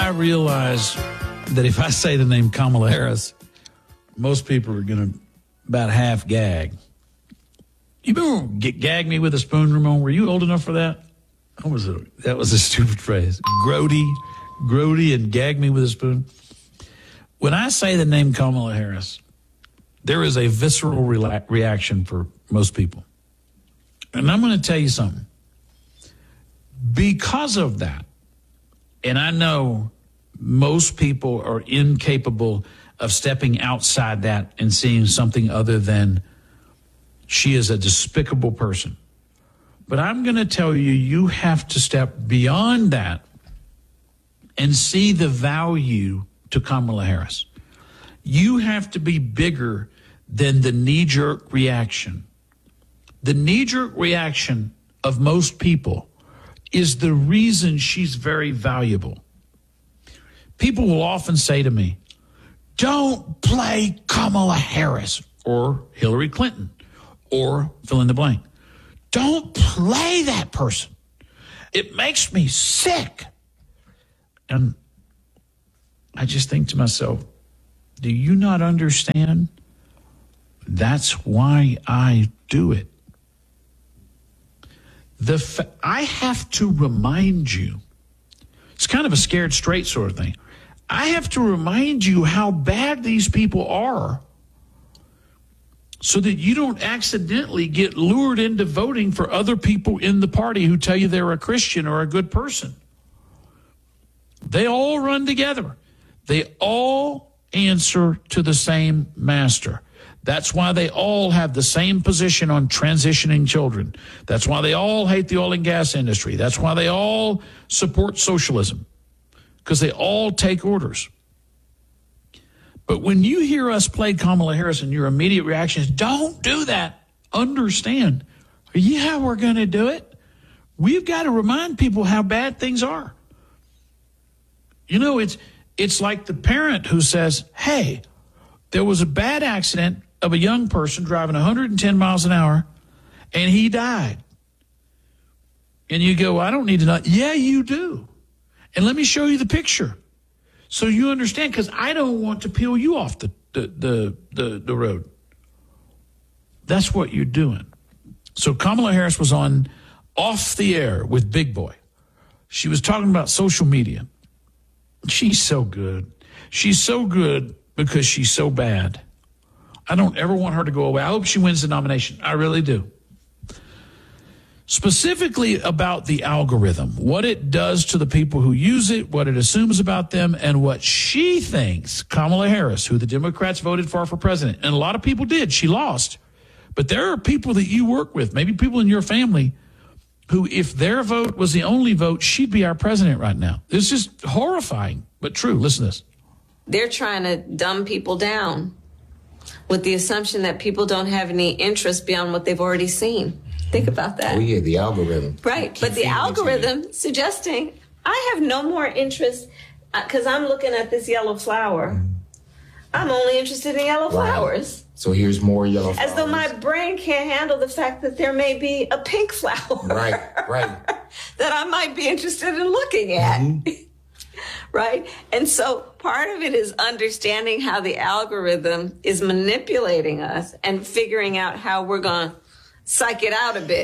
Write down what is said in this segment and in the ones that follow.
I realize that if I say the name Kamala Harris, most people are going to about half gag. You remember gag me with a spoon, Ramon? Were you old enough for that? That was a stupid phrase. Grody and gag me with a spoon. When I say the name Kamala Harris, there is a visceral reaction for most people. And I'm going to tell you something. Because of that, and I know most people are incapable of stepping outside that and seeing something other than she is a despicable person. But I'm going to tell you, you have to step beyond that and see the value to Kamala Harris. You have to be bigger than the knee-jerk reaction. The knee-jerk reaction of most people is the reason she's very valuable. People will often say to me, don't play Kamala Harris or Hillary Clinton or fill in the blank. Don't play that person. It makes me sick. And I just think to myself, do you not understand? That's why I do it. I have to remind you, it's kind of a scared straight sort of thing. I have to remind you how bad these people are so that you don't accidentally get lured into voting for other people in the party who tell you they're a Christian or a good person. They all run together. They all answer to the same master. That's why they all have the same position on transitioning children. That's why they all hate the oil and gas industry. That's why they all support socialism, because they all take orders. But when you hear us play Kamala Harris and your immediate reaction is, don't do that, understand, yeah, we're going to do it. We've got to remind people how bad things are. You know, it's like the parent who says, hey, there was a bad accident of a young person driving 110 miles an hour, and he died. And you go, I don't need to know. Yeah, you do. And let me show you the picture so you understand, because I don't want to peel you off the road. That's what you're doing. So Kamala Harris was on Off the Air with Big Boy. She was talking about social media. She's so good. She's so good because she's so bad. I don't ever want her to go away. I hope she wins the nomination. I really do. Specifically about the algorithm, what it does to the people who use it, what it assumes about them, and what she thinks, Kamala Harris, who the Democrats voted for president, and a lot of people did. She lost. But there are people that you work with, maybe people in your family, who, if their vote was the only vote, she'd be our president right now. It's just horrifying, but true. Listen to this. They're trying to dumb people down with the assumption that people don't have any interest beyond what they've already seen. Think about that. Oh, yeah, the algorithm. Right, but the algorithm suggesting I have no more interest because I'm looking at this yellow flower. I'm only interested in yellow flowers. So here's more yellow flowers. As though my brain can't handle the fact that there may be a pink flower. Right. that I might be interested in looking at. Mm-hmm. Right? And so part of it is understanding how the algorithm is manipulating us and figuring out how we're going to psych it out a bit.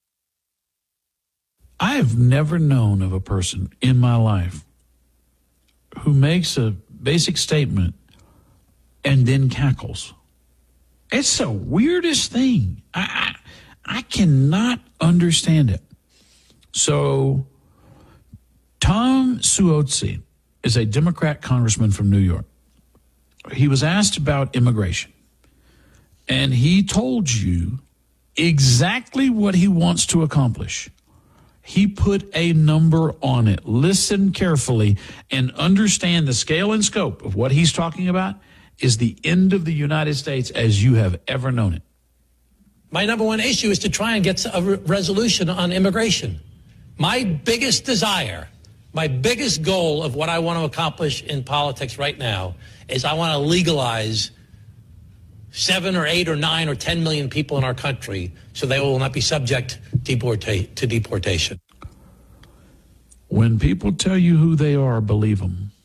I have never known of a person in my life who makes a basic statement and then cackles. It's the weirdest thing. I cannot understand it. So Tom Suozzi is a Democrat congressman from New York. He was asked about immigration, and he told you exactly what he wants to accomplish. He put a number on it. Listen carefully and understand the scale and scope of what he's talking about is the end of the United States as you have ever known it. My number one issue is to try and get a resolution on immigration. My biggest desire, my biggest goal of what I want to accomplish in politics right now is I want to legalize 7 or 8 or 9 or 10 million people in our country so they will not be subject to deportation. When people tell you who they are, believe them.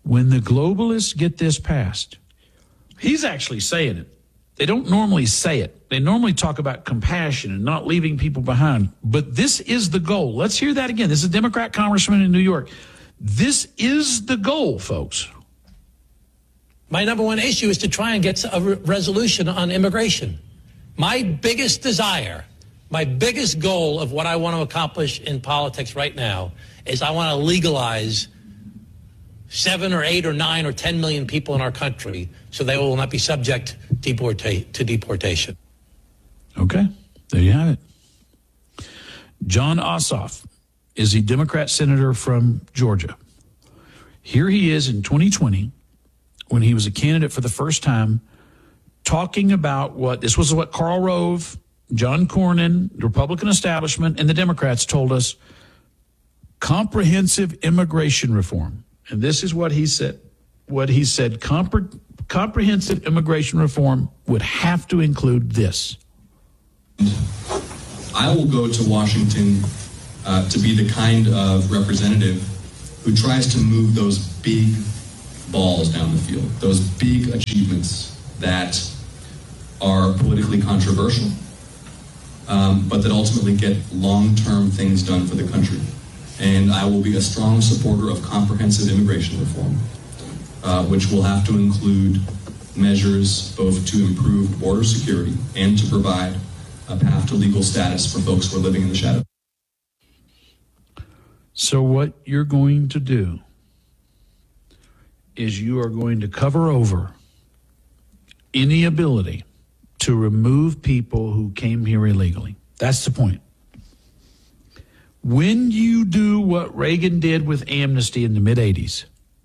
when the globalists get this passed, he's actually saying it. They don't normally say it. They normally talk about compassion and not leaving people behind. But this is the goal. Let's hear that again. This is a Democrat congressman in New York. This is the goal, folks. My number one issue is to try and get a resolution on immigration. My biggest desire, my biggest goal of what I want to accomplish in politics right now is I want to legalize 7 or 8 or 9 or 10 million people in our country so they will not be subject to deportation. Okay, there you have it. Jon Ossoff is a Democrat senator from Georgia. Here he is in 2020 when he was a candidate for the first time talking about what Karl Rove, John Cornyn, the Republican establishment, and the Democrats told us, comprehensive immigration reform. And this is what he said. Comprehensive immigration reform would have to include this. I will go to Washington to be the kind of representative who tries to move those big balls down the field, those big achievements that are politically controversial, but that ultimately get long-term things done for the country. And I will be a strong supporter of comprehensive immigration reform, which will have to include measures both to improve border security and to provide a path to legal status for folks who are living in the shadows. So what you're going to do is you are going to cover over any ability to remove people who came here illegally. That's the point. When you do what Reagan did with amnesty in the mid-'80s,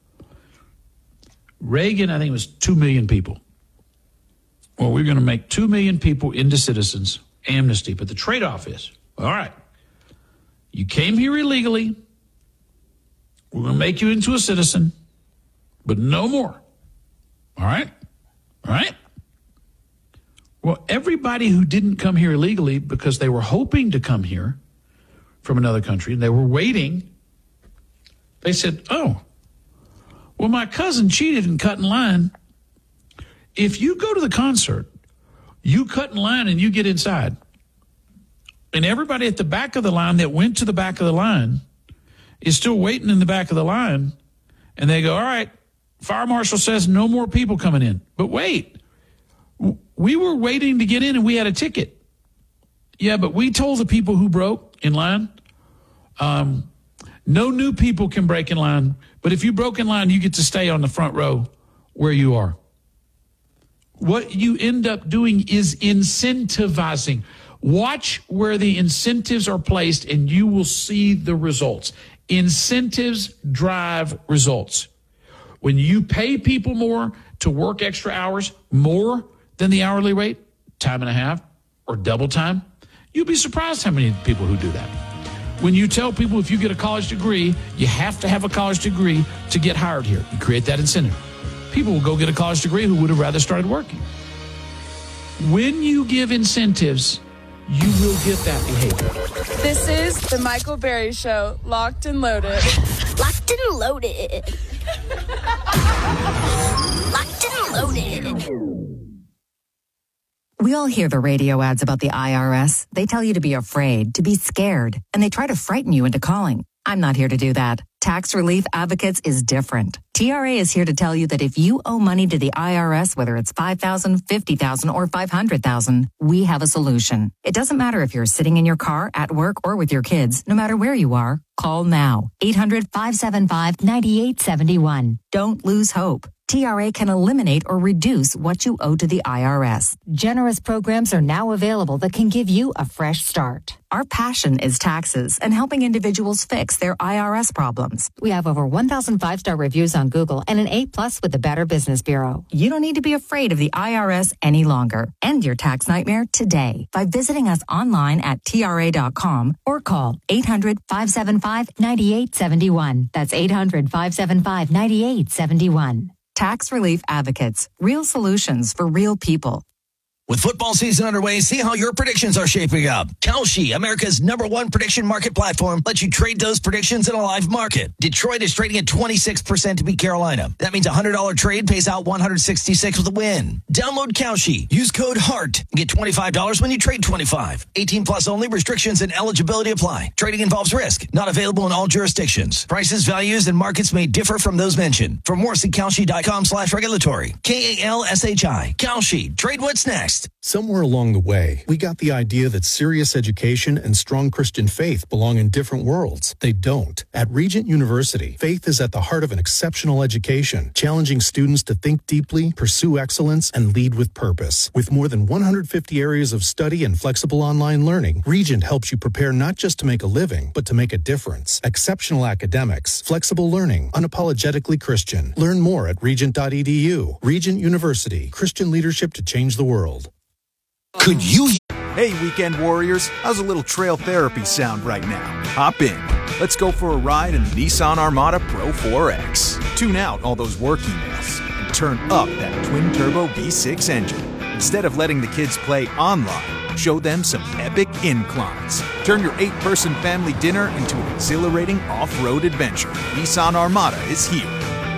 Reagan, I think it was 2 million people. Well, we're going to make 2 million people into citizens, amnesty. But the trade-off is, all right, you came here illegally, we're going to make you into a citizen, but no more. All right? All right? Well, everybody who didn't come here illegally because they were hoping to come here from another country and they were waiting, they said, oh, well, my cousin cheated and cut in line. If you go to the concert, you cut in line and you get inside, and everybody at the back of the line that went to the back of the line is still waiting in the back of the line, and they go, all right, fire marshal says no more people coming in. But wait, we were waiting to get in and we had a ticket. Yeah, but we told the people who broke in line, no new people can break in line, but if you broke in line, you get to stay on the front row where you are. What you end up doing is incentivizing. Watch where the incentives are placed and you will see the results. Incentives drive results. When you pay people more to work extra hours, more than the hourly rate, time and a half, or double time, you'll be surprised how many people who do that. When you tell people if you get a college degree, you have to have a college degree to get hired here. You create that incentive. People will go get a college degree who would have rather started working. When you give incentives, you will get that behavior. This is the Michael Berry Show, Locked and Loaded. Locked and loaded. Locked and loaded. We all hear the radio ads about the IRS. They tell you to be afraid, to be scared, and they try to frighten you into calling. I'm not here to do that. Tax Relief Advocates is different. TRA is here to tell you that if you owe money to the IRS, whether it's $5,000, $50,000, or $500,000, we have a solution. It doesn't matter if you're sitting in your car, at work, or with your kids. No matter where you are, call now. 800-575-9871. Don't lose hope. TRA can eliminate or reduce what you owe to the IRS. Generous programs are now available that can give you a fresh start. Our passion is taxes and helping individuals fix their IRS problems. We have over 1,000 5-star reviews on Google and an A+ with the Better Business Bureau. You don't need to be afraid of the IRS any longer. End your tax nightmare today by visiting us online at TRA.com or call 800-575-9871. That's 800-575-9871. Tax Relief Advocates. Real solutions for real people. With football season underway, see how your predictions are shaping up. Kalshi, America's #1 prediction market platform, lets you trade those predictions in a live market. Detroit is trading at 26% to beat Carolina. That means a $100 trade pays out $166 with a win. Download Kalshi. Use code HEART and get $25 when you trade 25. 18 plus only. Restrictions and eligibility apply. Trading involves risk. Not available in all jurisdictions. Prices, values, and markets may differ from those mentioned. For more, see Kalshi.com/regulatory. KALSHI. Kalshi. Trade what's next. Somewhere along the way, we got the idea that serious education and strong Christian faith belong in different worlds. They don't. At Regent University, faith is at the heart of an exceptional education, challenging students to think deeply, pursue excellence, and lead with purpose. With more than 150 areas of study and flexible online learning, Regent helps you prepare not just to make a living, but to make a difference. Exceptional academics, flexible learning, unapologetically Christian. Learn more at regent.edu. Regent University, Christian leadership to change the world. Could you... Hey, weekend warriors, how's a little trail therapy sound right now? Hop in. Let's go for a ride in the Nissan Armada Pro 4X. Tune out all those work emails and turn up that twin-turbo V6 engine. Instead of letting the kids play online, show them some epic inclines. Turn your 8-person family dinner into an exhilarating off-road adventure. Nissan Armada is here.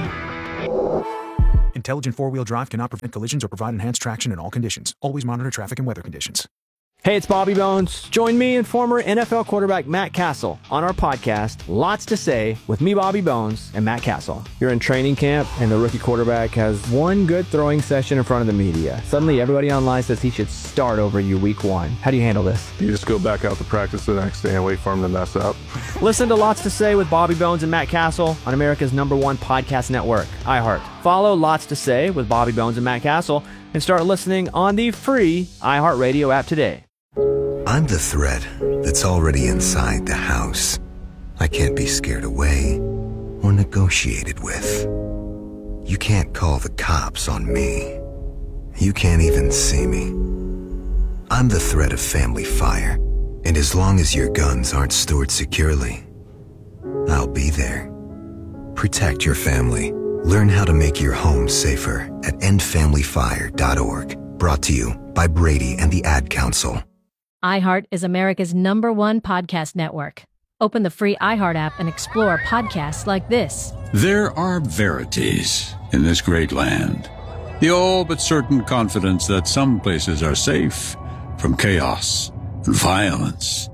Intelligent four-wheel drive cannot prevent collisions or provide enhanced traction in all conditions. Always monitor traffic and weather conditions. Hey, it's Bobby Bones. Join me and former NFL quarterback Matt Castle on our podcast, Lots to Say, with me, Bobby Bones, and Matt Castle. You're in training camp, and the rookie quarterback has one good throwing session in front of the media. Suddenly, everybody online says he should start over you week 1. How do you handle this? You just go back out to practice the next day and wait for him to mess up. Listen to Lots to Say with Bobby Bones and Matt Castle on America's #1 podcast network, iHeart. Follow Lots to Say with Bobby Bones and Matt Castle and start listening on the free iHeartRadio app today. I'm the threat that's already inside the house. I can't be scared away or negotiated with. You can't call the cops on me. You can't even see me. I'm the threat of family fire, and as long as your guns aren't stored securely, I'll be there. Protect your family. Learn how to make your home safer at endfamilyfire.org. Brought to you by Brady and the Ad Council. iHeart is America's #1 podcast network. Open the free iHeart app and explore podcasts like this. There are verities in this great land. The all but certain confidence that some places are safe from chaos and violence.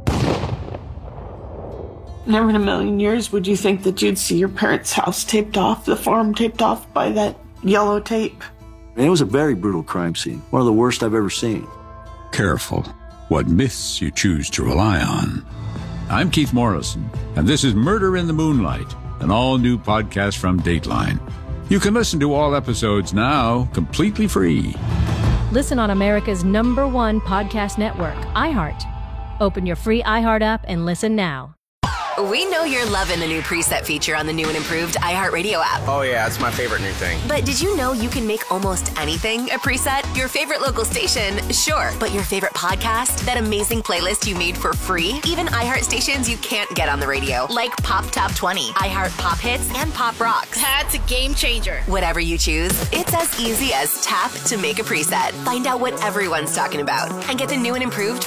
Never in a million years would you think that you'd see your parents' house taped off, the farm taped off by that yellow tape. It was a very brutal crime scene. One of the worst I've ever seen. Careful what myths you choose to rely on. I'm Keith Morrison, and this is Murder in the Moonlight, an all-new podcast from Dateline. You can listen to all episodes now, completely free. Listen on America's #1 podcast network, iHeart. Open your free iHeart app and listen now. We know you're loving the new preset feature on the new and improved iHeartRadio app. Oh yeah, it's my favorite new thing. But did you know you can make almost anything a preset? Your favorite local station, sure. But your favorite podcast? That amazing playlist you made for free? Even iHeart stations you can't get on the radio, like Pop Top 20, iHeart Pop Hits, and Pop Rocks. That's a game changer. Whatever you choose, it's as easy as tap to make a preset. Find out what everyone's talking about and get the new and improved